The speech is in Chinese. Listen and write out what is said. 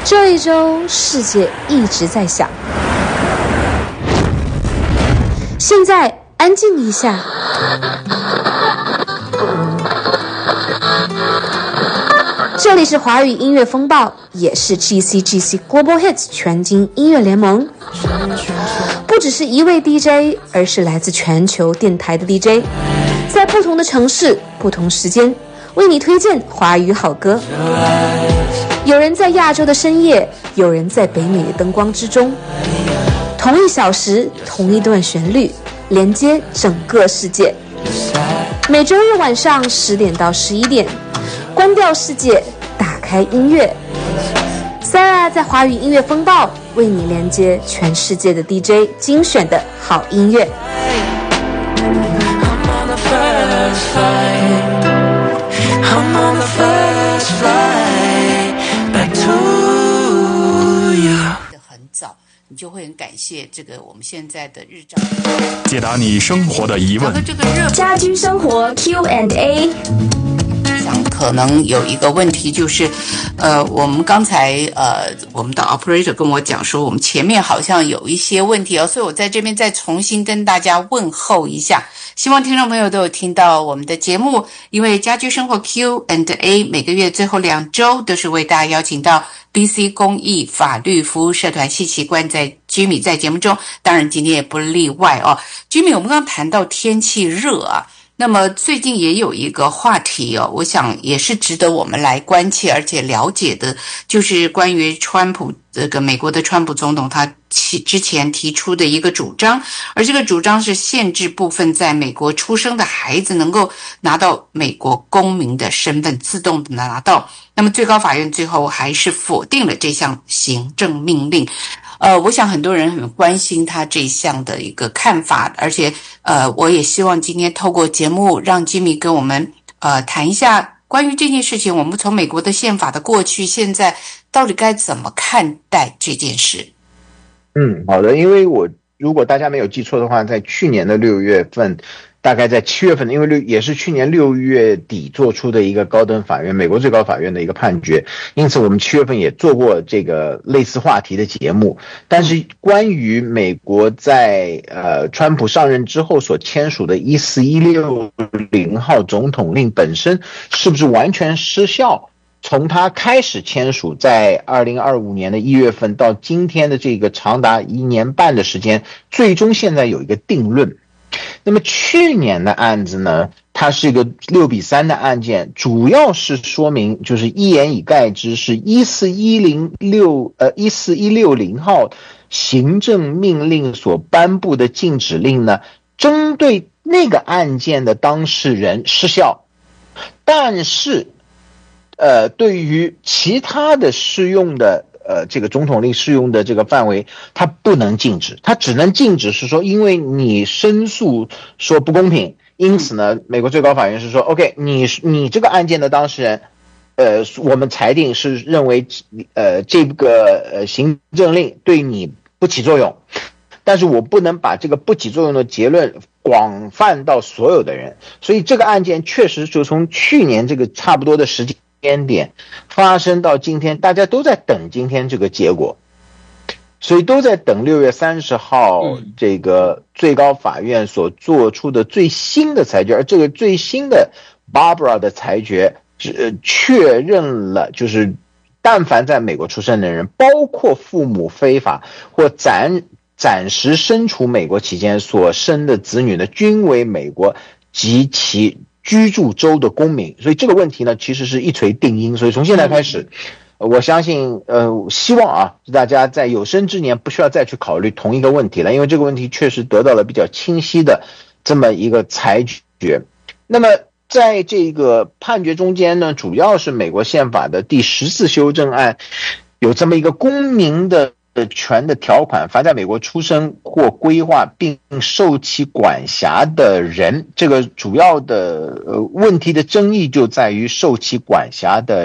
这一周世界一直在响，现在安静一下。这里是华语音乐风暴，也是 GCGC Global Hits 全金音乐联盟。不只是一位 DJ， 而是来自全球电台的 DJ， 在不同的城市、不同时间，为你推荐华语好歌。有人在亚洲的深夜，有人在北美的灯光之中。同一小时，同一段旋律，连接整个世界。每周日晚上10点到11点，关掉世界，打开音乐。Sarah 在华语音乐风暴为你连接全世界的 DJ 精选的好音乐。 很早，你就会很感谢这个我们现在的日照， 解答你生活的疑问。 家居生活 Q&A。 可能有一个问题就是，我们刚才我们的 operator 跟我讲说，我们前面好像有一些问题哦，所以我在这边再重新跟大家问候一下。希望听众朋友都有听到我们的节目，因为家居生活 Q&A 每个月最后2周都是为大家邀请到 BC 公益法律服务社团系奇观在 Jimmy 在节目中，当然今天也不例外哦。Jimmy， 我们刚刚谈到天气热啊。那么最近也有一个话题哦，我想也是值得我们来关切而且了解的，就是关于川普这个美国的川普总统他之前提出的一个主张，而这个主张是限制部分在美国出生的孩子能够拿到美国公民的身份，自动的拿到。那么最高法院最后还是否定了这项行政命令。我想很多人很关心他这项的一个看法，而且我也希望今天透过节目让Jimmy跟我们谈一下关于这件事情，我们从美国的宪法的过去现在到底该怎么看待这件事。 好的，因为如果大家没有记错的话，在去年的6月份，大概在7月份，因为也是去年6月底做出的一个高等法院美国最高法院的一个判决，因此我们7月份也做过这个类似话题的节目。但是关于美国在川普上任之后所签署的14160号总统令本身是不是完全失效，从他开始签署在2025年的1月份到今天的这个长达1年半的时间，最终现在有一个定论。那么去年的案子呢，它是一个6-3的案件，主要是说明就是一言以概之，是14160号行政命令所颁布的禁止令呢，针对那个案件的当事人失效，但是对于其他的适用的这个总统令适用的这个范围，它不能禁止，它只能禁止是说，因为你申诉说不公平，因此呢，美国最高法院是说 ，OK， 你这个案件的当事人，我们裁定是认为这个行政令对你不起作用，但是我不能把这个不起作用的结论广泛到所有的人，所以这个案件确实就从去年这个差不多的时间点发生到今天，大家都在等今天这个结果，所以都在等6月30号这个最高法院所做出的最新的裁决，而这个最新的 Barbara 的裁决确认了，就是但凡在美国出生的人，包括父母非法或暂时身处美国期间所生的子女呢，均为美国及其居住州的公民。所以这个问题呢，其实是一锤定音。所以从现在开始，我相信希望大家在有生之年不需要再去考虑同一个问题了，因为这个问题确实得到了比较清晰的这么一个裁决。那么在这个判决中间呢，主要是美国宪法的第14修正案有这么一个公民的权的条款，凡在美国出生或规划并受其管辖的人，这个主要的问题的争议就在于受其管辖的